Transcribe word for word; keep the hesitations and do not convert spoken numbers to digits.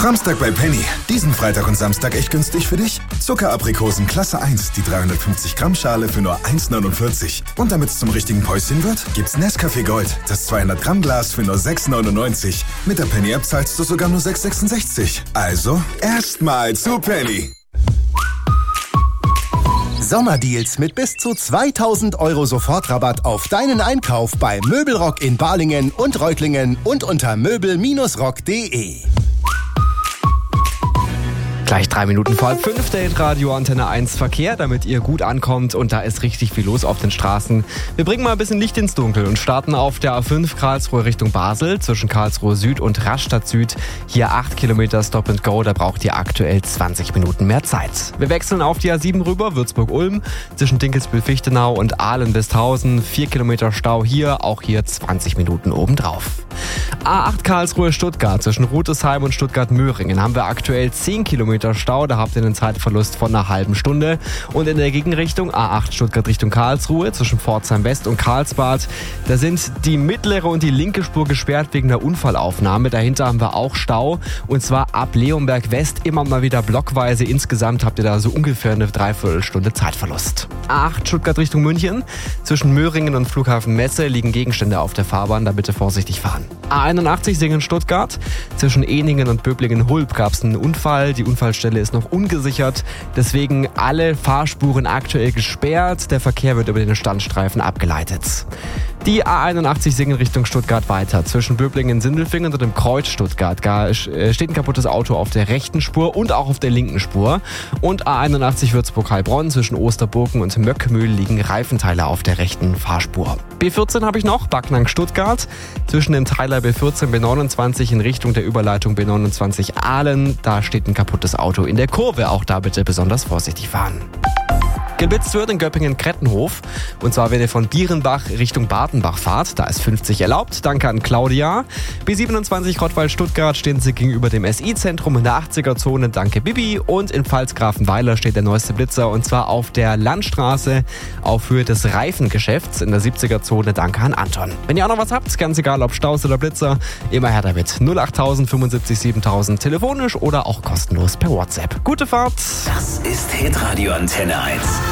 Samstag bei Penny. Diesen Freitag und Samstag echt günstig für dich? Zuckeraprikosen Klasse eins, die dreihundertfünfzig Gramm Schale für nur eins neunundvierzig. Und damit es zum richtigen Päuschen wird, gibt's Nescafé Gold, das zweihundert Gramm Glas für nur sechs neunundneunzig. Mit der Penny App zahlst du sogar nur sechs sechsundsechzig. Also, erstmal zu Penny. Sommerdeals mit bis zu zweitausend Euro Sofortrabatt auf deinen Einkauf bei Möbelrock in Balingen und Reutlingen und unter möbel Bindestrich rock punkt de. Gleich drei Minuten vor halb fünf, der Hitradio Antenne eins Verkehr, damit ihr gut ankommt und da ist richtig viel los auf den Straßen. Wir bringen mal ein bisschen Licht ins Dunkel und starten auf der A fünf Karlsruhe Richtung Basel zwischen Karlsruhe Süd und Rastatt Süd. Hier acht Kilometer Stop and Go, da braucht ihr aktuell zwanzig Minuten mehr Zeit. Wir wechseln auf die A sieben rüber, Würzburg-Ulm, zwischen Dinkelsbühl-Fichtenau und Ahlen-Bisthausen. vier Kilometer Stau hier, auch hier zwanzig Minuten obendrauf. A acht Karlsruhe Stuttgart zwischen Rutesheim und Stuttgart-Möhringen haben wir aktuell zehn Kilometer Stau, da habt ihr einen Zeitverlust von einer halben Stunde. Und in der Gegenrichtung A acht Stuttgart Richtung Karlsruhe zwischen Pforzheim West und Karlsbad, da sind die mittlere und die linke Spur gesperrt wegen der Unfallaufnahme. Dahinter haben wir auch Stau und zwar ab Leonberg West immer mal wieder blockweise. Insgesamt habt ihr da so ungefähr eine Dreiviertelstunde Zeitverlust. A acht Stuttgart Richtung München zwischen Möhringen und Flughafen Messe liegen Gegenstände auf der Fahrbahn, da bitte vorsichtig fahren. A einundachtzig Singen-Stuttgart zwischen Eningen und Böblingen-Hulb gab es einen Unfall. Die Unfallstelle ist noch ungesichert, deswegen alle Fahrspuren aktuell gesperrt. Der Verkehr wird über den Standstreifen abgeleitet. Die A einundachtzig Singen Richtung Stuttgart weiter. Zwischen Böblingen-Sindelfingen und dem Kreuz Stuttgart steht ein kaputtes Auto auf der rechten Spur und auch auf der linken Spur. Und A einundachtzig Würzburg-Heilbronn zwischen Osterburgen und Möckmühl liegen Reifenteile auf der rechten Fahrspur. B vierzehn habe ich noch, Backnang-Stuttgart. Zwischen dem Teiler B vierzehn B neunundzwanzig in Richtung der Überleitung B neunundzwanzig Ahlen. Da steht ein kaputtes Auto in der Kurve. Auch da bitte besonders vorsichtig fahren. Geblitzt wird in Göppingen-Krettenhof. Und zwar, wenn ihr von Bierenbach Richtung Bartenbach fahrt. Da ist fünfzig erlaubt. Danke an Claudia. B siebenundzwanzig Rottweil-Stuttgart stehen sie gegenüber dem S I-Zentrum in der achtziger-Zone. Danke Bibi. Und in Pfalzgrafenweiler steht der neueste Blitzer. Und zwar auf der Landstraße auf Höhe des Reifengeschäfts in der siebziger-Zone. Danke an Anton. Wenn ihr auch noch was habt, ganz egal ob Staus oder Blitzer, immer her damit. null achttausend fünfundsiebzig siebentausend telefonisch oder auch kostenlos per WhatsApp. Gute Fahrt. Das ist Hitradio Antenne eins.